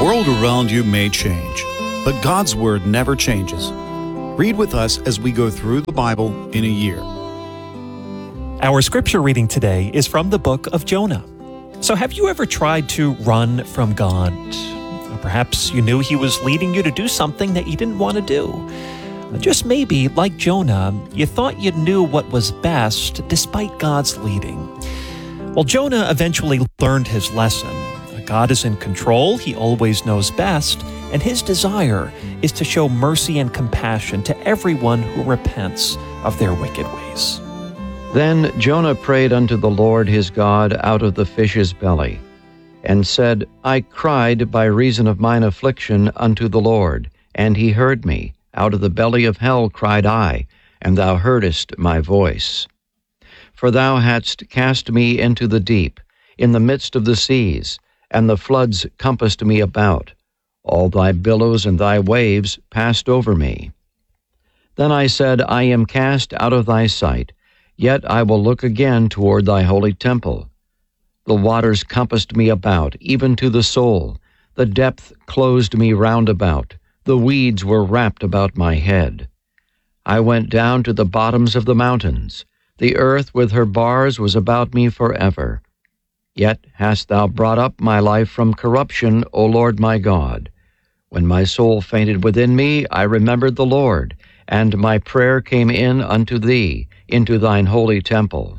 world around you may change, but God's Word never changes. Read with us as we go through the Bible in a year. Our scripture reading today is from the book of Jonah. So have you ever tried to run from God? Or perhaps you knew He was leading you to do something that you didn't want to do. Just maybe, like Jonah, you thought you knew what was best despite God's leading. Well, Jonah eventually learned his lesson. God is in control, He always knows best, and His desire is to show mercy and compassion to everyone who repents of their wicked ways. Then Jonah prayed unto the Lord his God out of the fish's belly, and said, I cried by reason of mine affliction unto the Lord, and He heard me. Out of the belly of hell cried I, and thou heardest my voice. For thou hadst cast me into the deep, in the midst of the seas, and the floods compassed me about. All thy billows and thy waves passed over me. Then I said, I am cast out of thy sight, yet I will look again toward thy holy temple. The waters compassed me about, even to the soul. The depth closed me round about. The weeds were wrapped about my head. I went down to the bottoms of the mountains. The earth with her bars was about me forever. Yet hast thou brought up my life from corruption, O Lord my God. When my soul fainted within me, I remembered the Lord, and my prayer came in unto thee, into thine holy temple.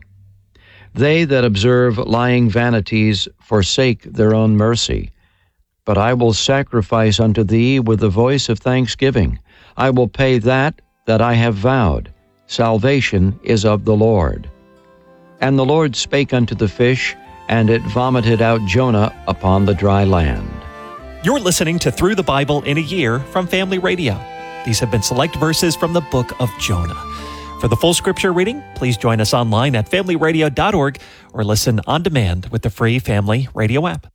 They that observe lying vanities forsake their own mercy. But I will sacrifice unto thee with the voice of thanksgiving. I will pay that I have vowed. Salvation is of the Lord. And the Lord spake unto the fish, and it vomited out Jonah upon the dry land. You're listening to Through the Bible in a Year from Family Radio. These have been select verses from the book of Jonah. For the full scripture reading, please join us online at familyradio.org or listen on demand with the free Family Radio app.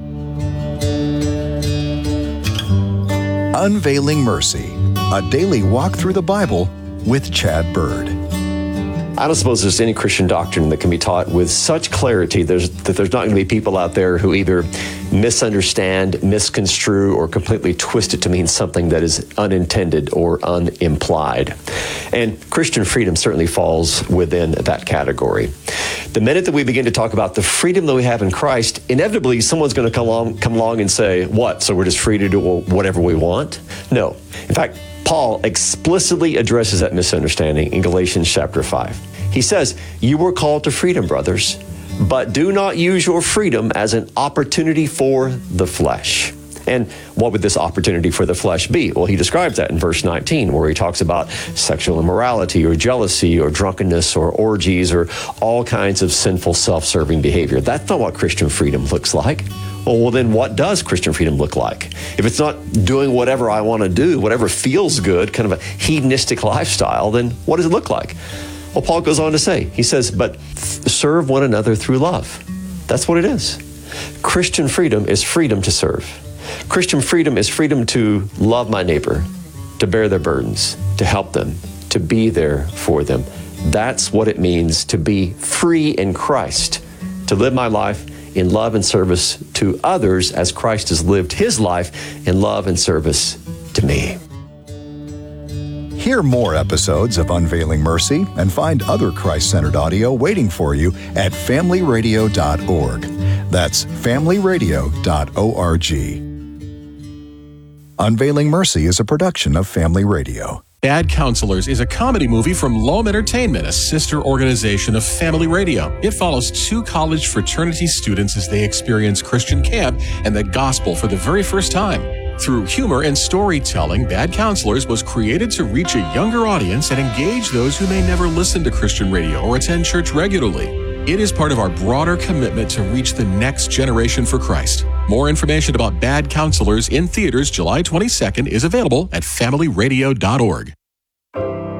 Unveiling Mercy, a daily walk through the Bible with Chad Bird. I don't suppose there's any Christian doctrine that can be taught with such clarity that there's not going to be people out there who either misunderstand, misconstrue, or completely twist it to mean something that is unintended or unimplied. And Christian freedom certainly falls within that category. The minute that we begin to talk about the freedom that we have in Christ, inevitably someone's going to come along and say, what, so we're just free to do whatever we want? No. In fact, Paul explicitly addresses that misunderstanding in Galatians chapter 5. He says, you were called to freedom, brothers, but do not use your freedom as an opportunity for the flesh. And what would this opportunity for the flesh be? Well, he describes that in verse 19, where he talks about sexual immorality or jealousy or drunkenness or orgies or all kinds of sinful self-serving behavior. That's not what Christian freedom looks like. Well, then what does Christian freedom look like? If it's not doing whatever I want to do, whatever feels good, kind of a hedonistic lifestyle, then what does it look like? Well, Paul goes on to say, he says, but serve one another through love. That's what it is. Christian freedom is freedom to serve. Christian freedom is freedom to love my neighbor, to bear their burdens, to help them, to be there for them. That's what it means to be free in Christ, to live my life in love and service to others as Christ has lived His life in love and service to me. Hear more episodes of Unveiling Mercy and find other Christ-centered audio waiting for you at familyradio.org. That's familyradio.org. Unveiling Mercy is a production of Family Radio. Bad Counselors is a comedy movie from Loam Entertainment, a sister organization of Family Radio. It follows two college fraternity students as they experience Christian camp and the gospel for the very first time. Through humor and storytelling, Bad Counselors was created to reach a younger audience and engage those who may never listen to Christian radio or attend church regularly. It is part of our broader commitment to reach the next generation for Christ. More information about Bad Counselors in theaters July 22nd is available at familyradio.org.